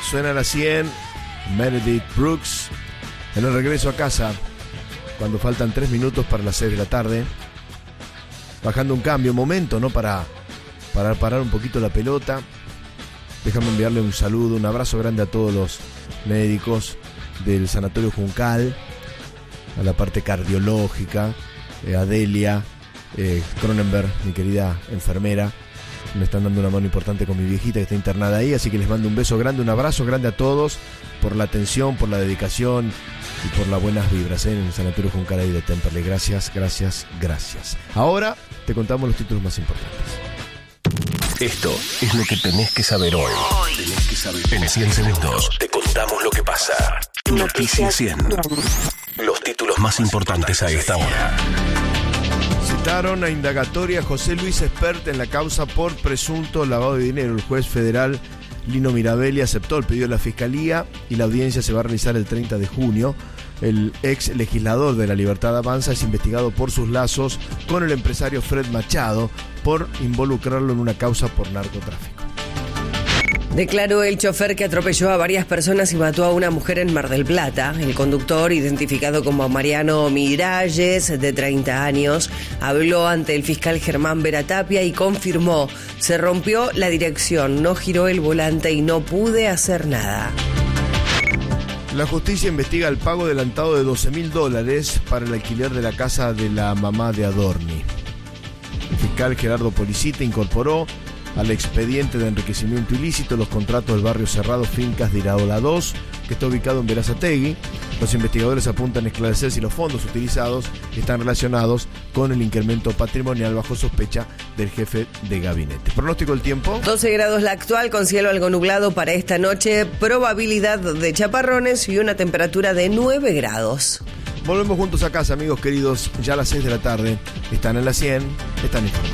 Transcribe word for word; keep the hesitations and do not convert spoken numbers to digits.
suena a las cien, Meredith Brooks, en el regreso a casa, cuando faltan tres minutos para las seis de la tarde, bajando un cambio, momento, ¿no? Para, para parar un poquito la pelota. Déjame enviarle un saludo, un abrazo grande a todos los médicos del Sanatorio Juncal, a la parte cardiológica, eh, a Delia eh, Cronenberg, mi querida enfermera. Me están dando una mano importante con mi viejita que está internada ahí, así que les mando un beso grande, un abrazo grande a todos por la atención, por la dedicación y por las buenas vibras ¿eh? en el Sanatorio Juncal ahí de Temperley. Gracias, gracias, gracias. Ahora te contamos los títulos más importantes. Esto es lo que tenés que saber hoy. Tenés que saber. En cien segundos te contamos lo que pasa. Noticias cien. Los títulos más importantes a esta hora. Citaron a indagatoria a José Luis Espert en la causa por presunto lavado de dinero. El juez federal Lino Mirabelli aceptó el pedido de la Fiscalía y la audiencia se va a realizar el treinta de junio. El ex legislador de La Libertad Avanza es investigado por sus lazos con el empresario Fred Machado por involucrarlo en una causa por narcotráfico. Declaró el chofer que atropelló a varias personas y mató a una mujer en Mar del Plata. El conductor, identificado como Mariano Miralles, de treinta años, habló ante el fiscal Germán Veratapia y confirmó: se rompió la dirección, no giró el volante y no pude hacer nada. La justicia investiga el pago adelantado de doce mil dólares para el alquiler de la casa de la mamá de Adorni. El fiscal Gerardo Policite incorporó al expediente de enriquecimiento ilícito los contratos del barrio cerrado Fincas de Iraola dos, que está ubicado en Berazategui. Los investigadores apuntan a esclarecer si los fondos utilizados están relacionados con el incremento patrimonial bajo sospecha del jefe de gabinete. Pronóstico del tiempo. doce grados la actual, con cielo algo nublado para esta noche, probabilidad de chaparrones y una temperatura de nueve grados. Volvemos juntos a casa, amigos queridos, ya a las seis de la tarde. Están en la cien, están informados.